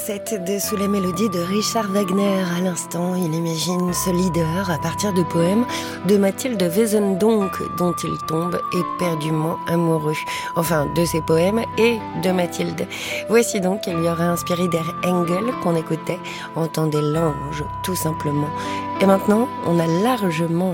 De sous la mélodie de Richard Wagner. À l'instant, il imagine ce leader à partir de poèmes de Mathilde Wesendonck, dont il tombe éperdument amoureux. Enfin, de ses poèmes et de Mathilde. Voici donc qu'elle lui aurait inspiré Der Engel qu'on écoutait. Entendez l'ange, tout simplement. Et maintenant, on a largement